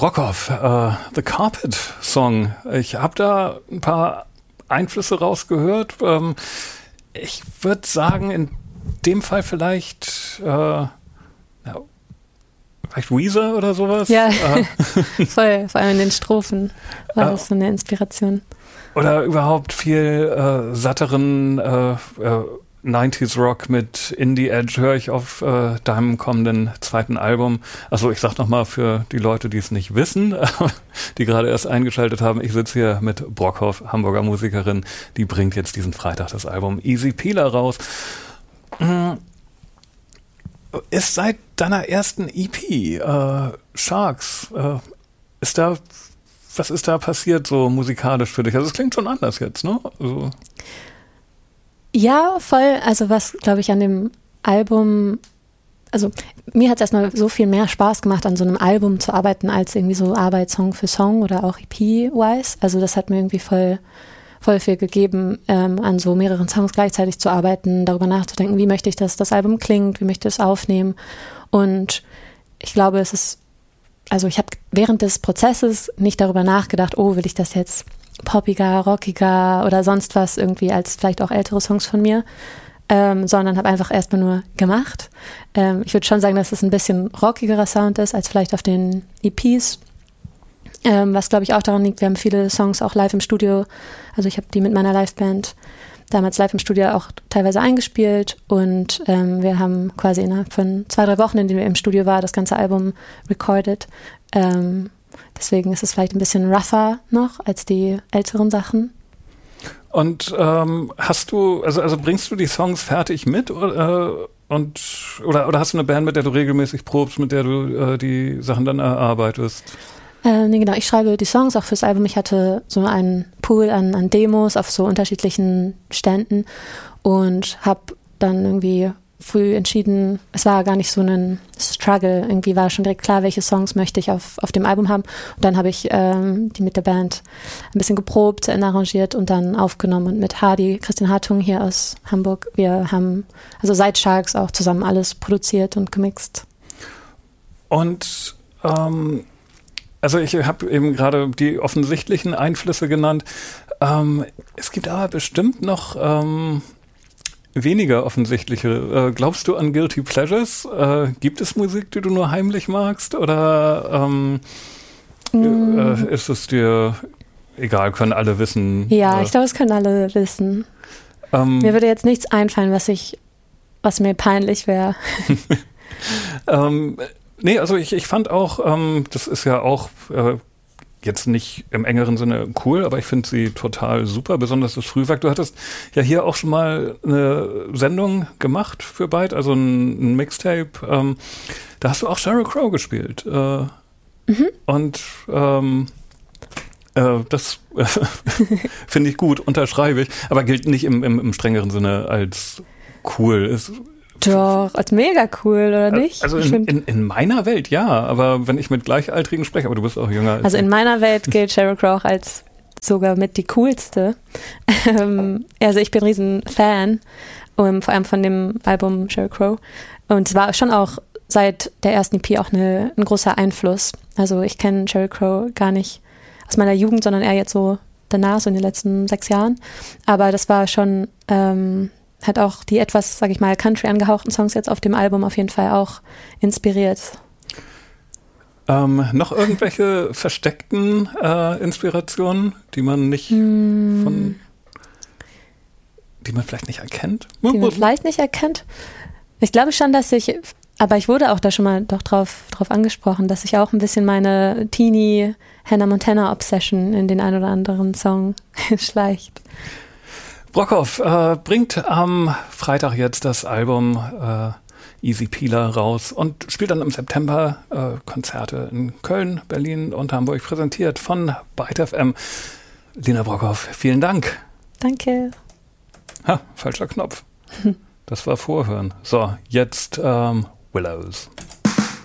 Brockhoff, The Carpet Song. Ich habe da ein paar Einflüsse rausgehört. Ich würde sagen, in dem Fall vielleicht Weezer oder sowas. Ja, voll. Vor allem in den Strophen war das so eine Inspiration. Oder überhaupt viel satteren 90s Rock mit Indie Edge höre ich auf deinem kommenden zweiten Album. Also ich sag nochmal für die Leute, die es nicht wissen, die gerade erst eingeschaltet haben, ich sitze hier mit Brockhoff, Hamburger Musikerin, die bringt jetzt diesen Freitag das Album Easy Peeler raus. Ist seit deiner ersten EP, Sharks, was ist da passiert so musikalisch für dich? Also es klingt schon anders jetzt, ne? Also ja, voll. Also was, glaube ich, an dem Album, also mir hat es erstmal so viel mehr Spaß gemacht, an so einem Album zu arbeiten, als irgendwie so Arbeit Song für Song oder auch EP-wise. Also das hat mir irgendwie voll viel gegeben, an so mehreren Songs gleichzeitig zu arbeiten, darüber nachzudenken, wie möchte ich, dass das Album klingt, wie möchte ich es aufnehmen. Und ich glaube, ich habe während des Prozesses nicht darüber nachgedacht, will ich das jetzt poppiger, rockiger oder sonst was irgendwie als vielleicht auch ältere Songs von mir, sondern habe einfach erstmal nur gemacht. Ich würde schon sagen, dass es ein bisschen rockigerer Sound ist als vielleicht auf den EPs, was glaube ich auch daran liegt, wir haben viele Songs auch live im Studio, also ich habe die mit meiner Liveband damals live im Studio auch teilweise eingespielt und wir haben quasi innerhalb von 2-3 Wochen, in denen wir im Studio waren, das ganze Album recorded. Deswegen ist es vielleicht ein bisschen rougher noch als die älteren Sachen. Und hast du, also bringst du die Songs fertig mit oder hast du eine Band, mit der du regelmäßig probst, mit der du die Sachen dann erarbeitest? Nee, genau. Ich schreibe die Songs auch fürs Album. Ich hatte so einen Pool an Demos auf so unterschiedlichen Ständen und habe dann irgendwie früh entschieden, es war gar nicht so ein Struggle. Irgendwie war schon direkt klar, welche Songs möchte ich auf dem Album haben. Und dann habe ich die mit der Band ein bisschen geprobt, arrangiert und dann aufgenommen. Und mit Christian Hartung hier aus Hamburg, wir haben also seit Sharks auch zusammen alles produziert und gemixt. Und also ich habe eben gerade die offensichtlichen Einflüsse genannt. Es gibt aber bestimmt noch weniger offensichtliche. Glaubst du an Guilty Pleasures? Gibt es Musik, die du nur heimlich magst? Oder ist es dir egal, können alle wissen? Ja, ich glaube, es können alle wissen. Mir würde jetzt nichts einfallen, was mir peinlich wäre. Nee, also ich fand auch, das ist ja auch jetzt nicht im engeren Sinne cool, aber ich finde sie total super, besonders das Frühwerk. Du hattest ja hier auch schon mal eine Sendung gemacht für Byte, also ein Mixtape. Da hast du auch Sheryl Crow gespielt. Und das finde ich gut, unterschreibe ich, aber gilt nicht im strengeren Sinne als cool. Doch, als mega cool, oder nicht? Also in meiner Welt, ja, aber wenn ich mit Gleichaltrigen spreche, aber du bist auch jünger. Also in meiner Welt gilt Sheryl Crow auch als sogar mit die coolste. Also ich bin ein riesen Fan, vor allem von dem Album Sheryl Crow. Und es war schon auch seit der ersten EP auch ein großer Einfluss. Also ich kenne Sheryl Crow gar nicht aus meiner Jugend, sondern eher jetzt so danach, so in den letzten 6 Jahren. Aber das war schon hat auch die etwas, sag ich mal, Country angehauchten Songs jetzt auf dem Album auf jeden Fall auch inspiriert. Noch irgendwelche versteckten Inspirationen, die man nicht die man vielleicht nicht erkennt? Die man vielleicht nicht erkennt? Ich glaube schon, aber ich wurde auch da schon mal doch drauf angesprochen, dass ich auch ein bisschen meine Teenie Hannah Montana Obsession in den ein oder anderen Song schleicht. Brockhoff bringt am Freitag jetzt das Album Easy Peeler raus und spielt dann im September Konzerte in Köln, Berlin und Hamburg, präsentiert von Byte FM. Lina Brockhoff, vielen Dank. Danke. Falscher Knopf. Das war Vorhören. So, jetzt Willows.